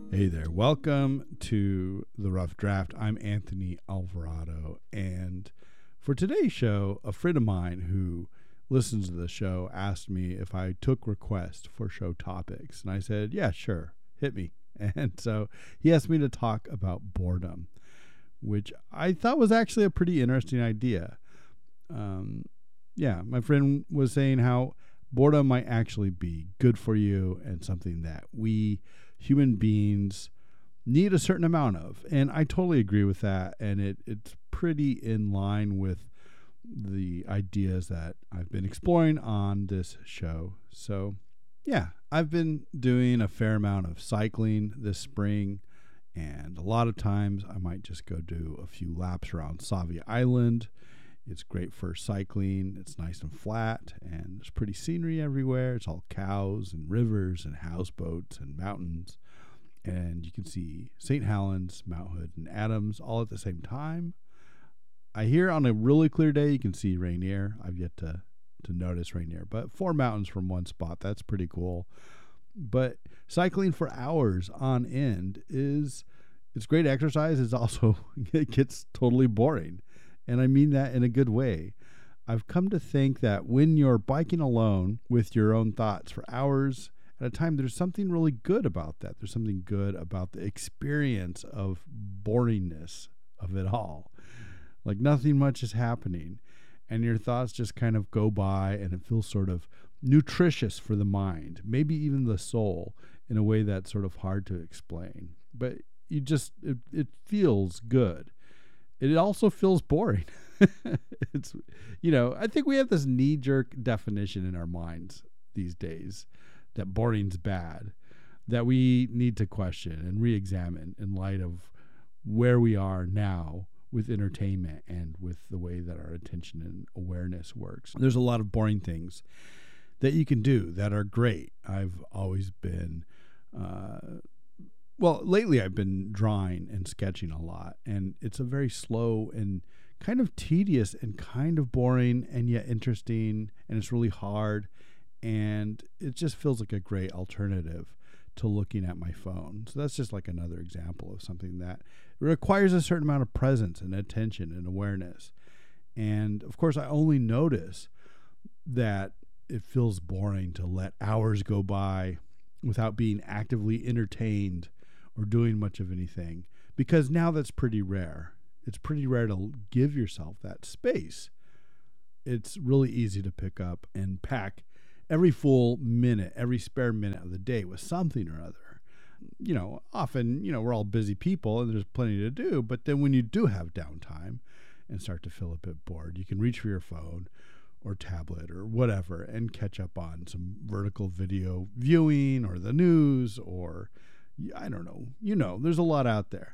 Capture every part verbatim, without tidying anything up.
Hey there. Welcome to The Rough Draft. I'm Anthony Alvarado. And for today's show, a friend of mine who listens to the show asked me if I took requests for show topics. And I said, yeah, sure. Hit me. And so he asked me to talk about boredom, which I thought was actually a pretty interesting idea. Um, yeah, my friend was saying how boredom might actually be good for you and something that we human beings need a certain amount of. And I totally agree with that. And it, it's pretty in line with the ideas that I've been exploring on this show. So yeah, I've been doing a fair amount of cycling this spring. And a lot of times I might just go do a few laps around Sauvie Island. It's great for cycling. It's nice and flat, and there's pretty scenery everywhere. It's all cows and rivers and houseboats and mountains. And you can see Saint Helens, Mount Hood, and Adams all at the same time. I hear on a really clear day you can see Rainier. I've yet to, to notice Rainier, but four mountains from one spot. That's pretty cool. But cycling for hours on end is it's great exercise. It's also, it gets totally boring. And I mean that in a good way. I've come to think that when you're biking alone with your own thoughts for hours at a time, there's something really good about that. There's something good about the experience of boringness of it all. Like nothing much is happening. And your thoughts just kind of go by, and it feels sort of nutritious for the mind, maybe even the soul, in a way that's sort of hard to explain. But you just, it, it feels good. It also feels boring. It's, you know, I think we have this knee-jerk definition in our minds these days that boring's bad, that we need to question and re-examine in light of where we are now with entertainment and with the way that our attention and awareness works. There's a lot of boring things that you can do that are great. I've always been... Uh, Well, lately I've been drawing and sketching a lot, and it's a very slow and kind of tedious and kind of boring and yet interesting, and it's really hard, and it just feels like a great alternative to looking at my phone. So that's just like another example of something that requires a certain amount of presence and attention and awareness. And of course, I only notice that it feels boring to let hours go by without being actively entertained or doing much of anything, because now that's pretty rare. It's pretty rare to give yourself that space. It's really easy to pick up and pack every full minute, every spare minute of the day with something or other. You know, often, you know, we're all busy people and there's plenty to do, but then when you do have downtime and start to feel a bit bored, you can reach for your phone or tablet or whatever and catch up on some vertical video viewing or the news, or I don't know, you know, there's a lot out there.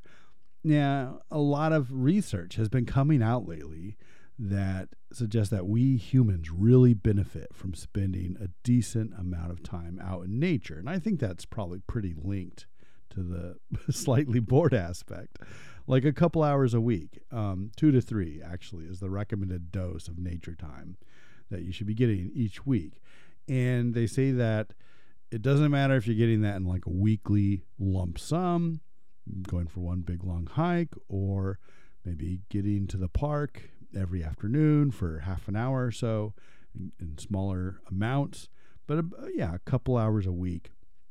Now, a lot of research has been coming out lately that suggests that we humans really benefit from spending a decent amount of time out in nature. And I think that's probably pretty linked to the slightly bored aspect. Like a couple hours a week, um, two to three actually is the recommended dose of nature time that you should be getting each week. And they say that it doesn't matter if you're getting that in like a weekly lump sum, going for one big long hike, or maybe getting to the park every afternoon for half an hour or so in, in smaller amounts. But uh, yeah, a couple hours a week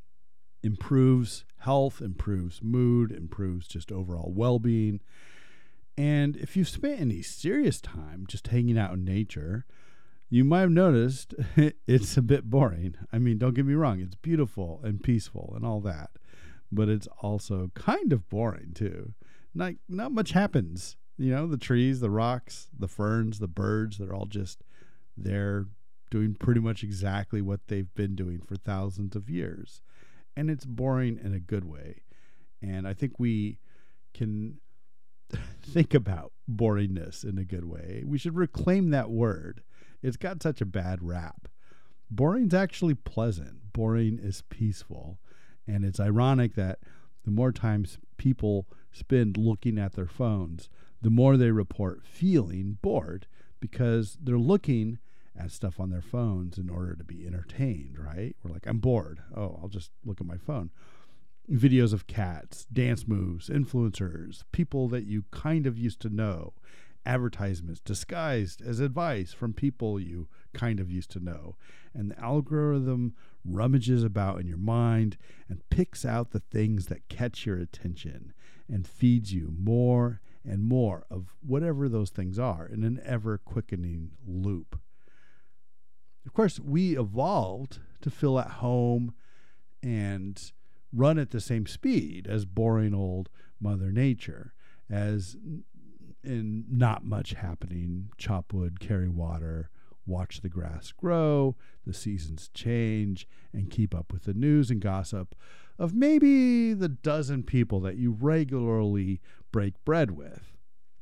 improves health, improves mood, improves just overall well-being. And if you've spent any serious time just hanging out in nature, you might have noticed it's a bit boring. I mean, don't get me wrong. It's beautiful and peaceful and all that, but it's also kind of boring too. Not, not much happens. You know, the trees, the rocks, the ferns, the birds, they're all just there doing pretty much exactly what they've been doing for thousands of years. And it's boring in a good way. And I think we can think about boringness in a good way. We should reclaim that word. It's got such a bad rap. Boring's actually pleasant. Boring is peaceful. And it's ironic that the more times people spend looking at their phones, the more they report feeling bored, because they're looking at stuff on their phones in order to be entertained, right? We're like, I'm bored. Oh, I'll just look at my phone. videos of cats, dance moves, influencers, people that you kind of used to know, advertisements disguised as advice from people you kind of used to know. And the algorithm rummages about in your mind and picks out the things that catch your attention and feeds you more and more of whatever those things are in an ever quickening loop. Of course, we evolved to feel at home and run at the same speed as boring old Mother Nature, as in not much happening, chop wood, carry water, watch the grass grow, the seasons change, and keep up with the news and gossip of maybe the dozen people that you regularly break bread with.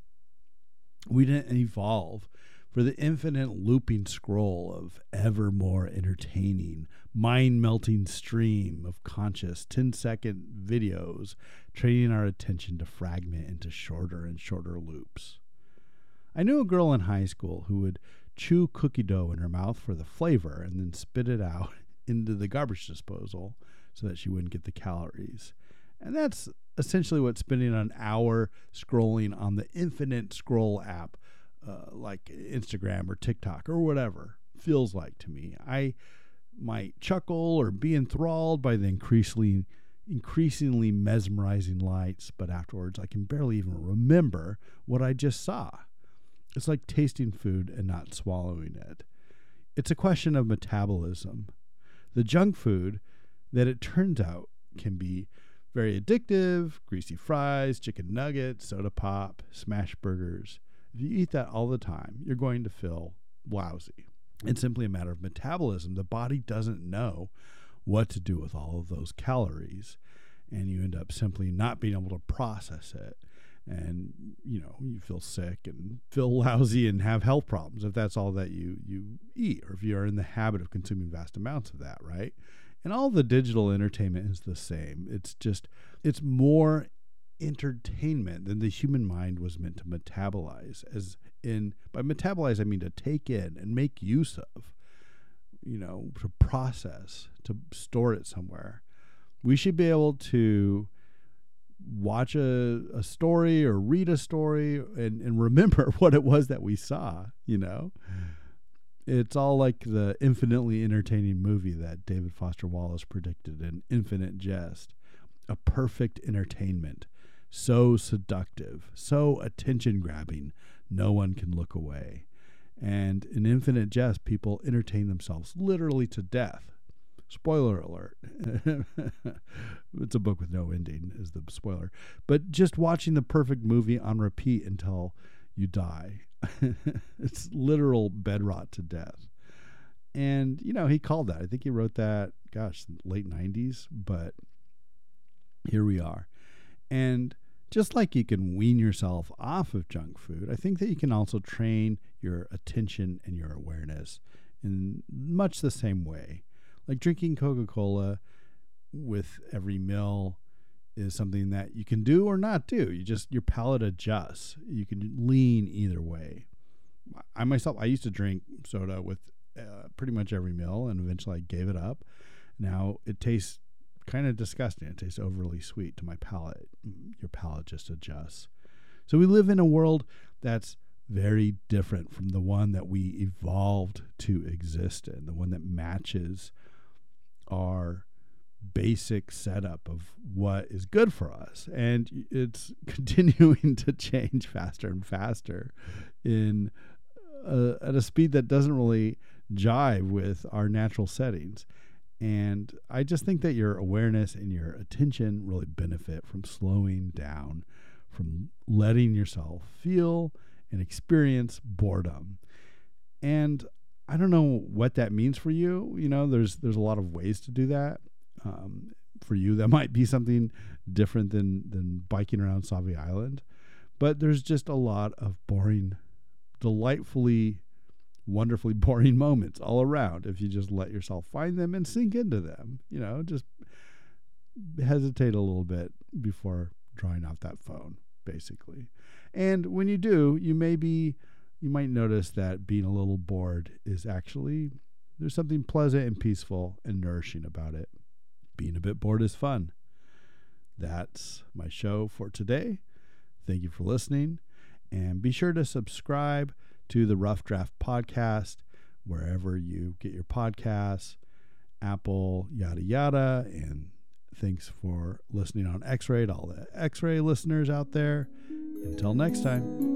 We didn't evolve for the infinite looping scroll of ever more entertaining, mind-melting stream of conscious ten-second videos, training our attention to fragment into shorter and shorter loops. I knew a girl in high school who would chew cookie dough in her mouth for the flavor and then spit it out into the garbage disposal so that she wouldn't get the calories. And that's essentially what spending an hour scrolling on the infinite scroll app Uh, like Instagram or TikTok or whatever feels like to me. I might chuckle or be enthralled by the increasingly increasingly mesmerizing lights, but afterwards I can barely even remember what I just saw. It's like tasting food and not swallowing it. It's a question of metabolism. The junk food that it turns out can be very addictive: greasy fries, chicken nuggets, soda pop, smash burgers. If you eat that all the time, you're going to feel lousy. It's simply a matter of metabolism. The body doesn't know what to do with all of those calories, and you end up simply not being able to process it. And, you know, you feel sick and feel lousy and have health problems if that's all that you, you eat, or if you are in the habit of consuming vast amounts of that, right? And all the digital entertainment is the same. It's just, it's more entertainment than the human mind was meant to metabolize. As in, by metabolize, I mean to take in and make use of, you know, to process, to store it somewhere. We should be able to watch a, a story or read a story and, and remember what it was that we saw, you know. It's all like the infinitely entertaining movie that David Foster Wallace predicted in Infinite Jest. A perfect entertainment. So seductive, so attention-grabbing, no one can look away. And in Infinite Jest, people entertain themselves literally to death. Spoiler alert. It's a book with no ending, is the spoiler. But just watching the perfect movie on repeat until you die. It's literal bed rot to death. And, you know, he called that. I think he wrote that, gosh, late nineties. But here we are. And just like you can wean yourself off of junk food, I think that you can also train your attention and your awareness in much the same way. Like drinking Coca-Cola with every meal is something that you can do or not do. You just, your palate adjusts. You can lean either way. I myself, I used to drink soda with uh, pretty much every meal, and eventually I gave it up. Now it tastes kind of disgusting. It tastes overly sweet to my palate. Your palate just adjusts. So we live in a world that's very different from the one that we evolved to exist in, the one that matches our basic setup of what is good for us. And it's continuing to change faster and faster in uh, at a speed that doesn't really jive with our natural settings. And I just think that your awareness and your attention really benefit from slowing down, from letting yourself feel and experience boredom. And I don't know what that means for you. You know, there's there's a lot of ways to do that. Um, for you, that might be something different than, than biking around Sauvie Island. But there's just a lot of boring, delightfully wonderfully boring moments all around if you just let yourself find them and sink into them. You know, just hesitate a little bit before drawing out that phone, basically. And when you do, you may be, you might notice that being a little bored is actually, there's something pleasant and peaceful and nourishing about it. Being a bit bored is fun. That's my show for today. Thank you for listening. And be sure to subscribe to the Rough Draft Podcast wherever you get your podcasts, Apple, yada, yada. And thanks for listening on X-Ray to all the X-Ray listeners out there. Until next time.